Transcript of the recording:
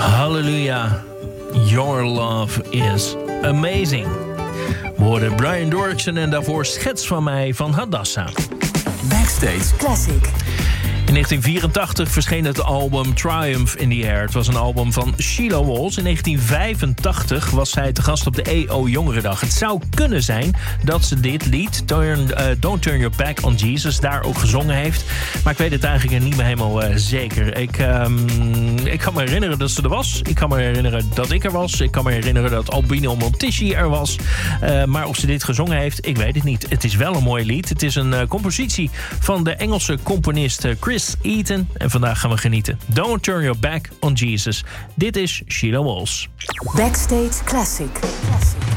Halleluja. Your love is amazing. We hoorden Brian Doerksen en daarvoor Schets van mij van Hadassa. Backstage Classic. In 1984 verscheen het album Triumph in the Air. Het was een album van Sheila Walls. In 1985 was zij te gast op de EO Jongerendag. Het zou kunnen zijn dat ze dit lied, Don't Turn Your Back on Jesus, daar ook gezongen heeft. Maar ik weet het eigenlijk niet meer helemaal zeker. Ik kan me herinneren dat ze er was. Ik kan me herinneren dat ik er was. Ik kan me herinneren dat Albino Montici er was. Maar of ze dit gezongen heeft, ik weet het niet. Het is wel een mooi lied. Het is een compositie van de Engelse componist Chris Eaton. En vandaag gaan we genieten. Don't Turn Your Back on Jesus. Dit is Sheila Walls. Backstage Classic.